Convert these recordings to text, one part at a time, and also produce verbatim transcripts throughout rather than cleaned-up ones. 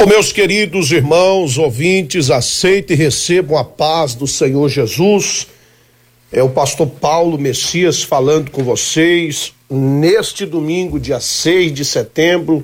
Oh, meus queridos irmãos, ouvintes, aceitem e recebam a paz do Senhor Jesus. É o pastor Paulo Messias falando com vocês neste domingo, dia seis de setembro.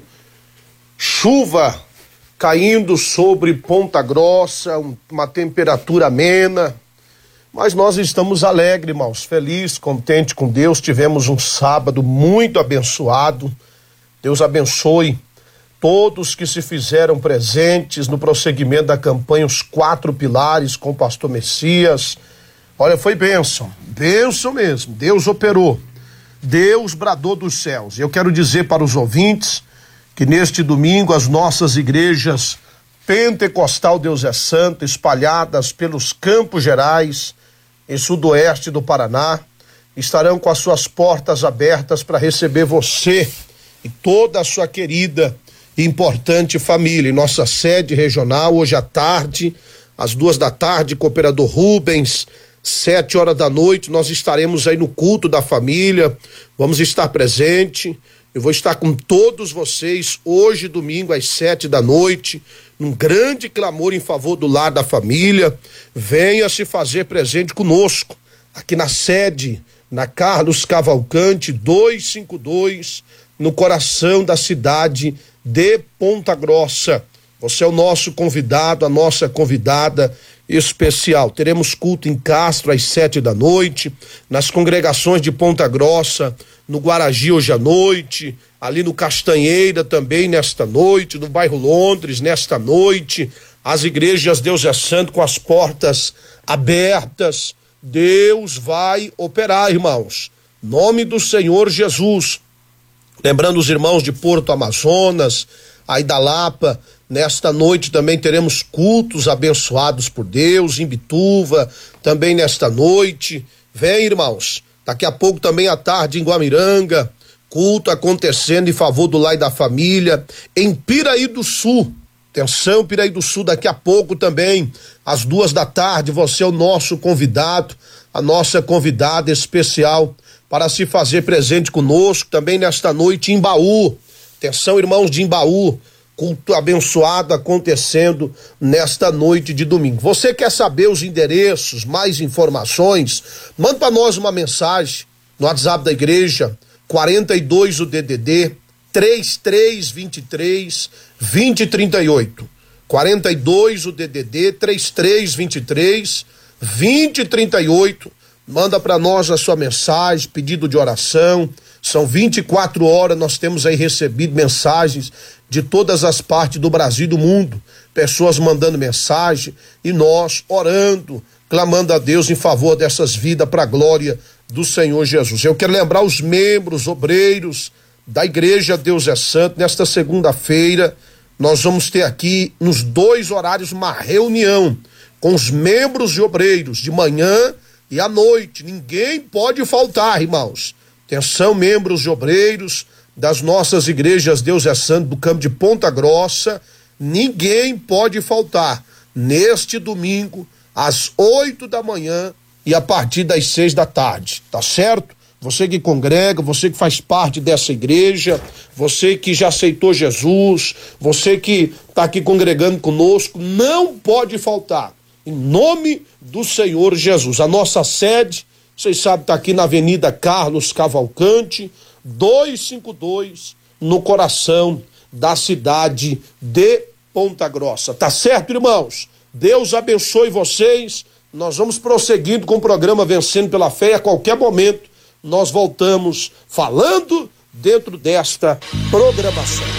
Chuva caindo sobre Ponta Grossa, uma temperatura amena, mas nós estamos alegres, irmãos, felizes, contentes com Deus. Tivemos um sábado muito abençoado. Deus abençoe todos que se fizeram presentes no prosseguimento da campanha Os Quatro Pilares com o pastor Messias. Olha, foi bênção, bênção mesmo. Deus operou, Deus bradou dos céus. Eu quero dizer para os ouvintes que neste domingo as nossas igrejas Pentecostal Deus é Santo, espalhadas pelos Campos Gerais, em sudoeste do Paraná, estarão com as suas portas abertas para receber você e toda a sua querida e importante família. Em nossa sede regional, hoje à tarde, às duas da tarde, Cooperador Rubens, sete horas da noite, nós estaremos aí no culto da família, vamos estar presente. Eu vou estar com todos vocês hoje, domingo, às sete da noite, num grande clamor em favor do lar da família. Venha se fazer presente conosco, aqui na sede, na Carlos Cavalcante, duzentos e cinquenta e dois, no coração da cidade de Ponta Grossa. Você é o nosso convidado, a nossa convidada especial. Teremos culto em Castro às sete da noite, nas congregações de Ponta Grossa, no Guaragi hoje à noite, ali no Castanheira também nesta noite, no bairro Londres nesta noite. As igrejas Deus é Santo com as portas abertas. Deus vai operar, irmãos. Nome do Senhor Jesus. Lembrando os irmãos de Porto Amazonas, aí da Lapa, nesta noite também teremos cultos abençoados por Deus, em Bituva, também nesta noite. Vem, irmãos, daqui a pouco também à tarde em Guamiranga, culto acontecendo em favor do lar e da família, em Piraí do Sul. Atenção, Piraí do Sul, daqui a pouco também, às duas da tarde, você é o nosso convidado, a nossa convidada especial para se fazer presente conosco, também nesta noite em Baú. Atenção, irmãos de Imbaú, culto abençoado acontecendo nesta noite de domingo. Você quer saber os endereços, mais informações? Manda para nós uma mensagem no WhatsApp da igreja, quarenta e dois o D D D, três três dois três, dois zero três oito. quarenta e dois o D D D, três três dois três, dois zero três oito. Manda para nós a sua mensagem, pedido de oração. São vinte e quatro horas, nós temos aí recebido mensagens de todas as partes do Brasil e do mundo. Pessoas mandando mensagem e nós orando, clamando a Deus em favor dessas vidas para a glória do Senhor Jesus. Eu quero lembrar os membros, obreiros da igreja Deus é Santo. Nesta segunda-feira nós vamos ter aqui nos dois horários uma reunião com os membros e obreiros de manhã e à noite. Ninguém pode faltar, irmãos. Atenção, membros e obreiros das nossas igrejas Deus é Santo do campo de Ponta Grossa, ninguém pode faltar neste domingo às oito da manhã e a partir das seis da tarde, tá certo? Você que congrega, você que faz parte dessa igreja, você que já aceitou Jesus, você que está aqui congregando conosco, não pode faltar. Em nome do Senhor Jesus. A nossa sede, vocês sabem, está aqui na Avenida Carlos Cavalcante, duzentos e cinquenta e dois, no coração da cidade de Ponta Grossa. Tá certo, irmãos? Deus abençoe vocês. Nós vamos prosseguindo com o programa Vencendo pela Fé. A qualquer momento nós voltamos falando dentro desta programação.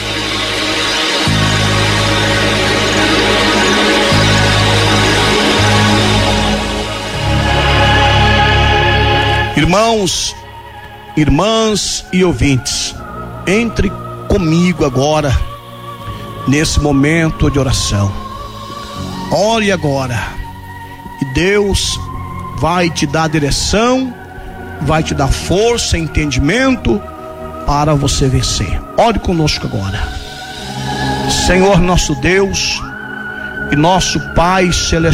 Irmãos, irmãs e ouvintes, entre comigo agora, nesse momento de oração. Ore agora, e Deus vai te dar direção, vai te dar força e entendimento para você vencer. Ore conosco agora. Senhor nosso Deus e nosso Pai celestial,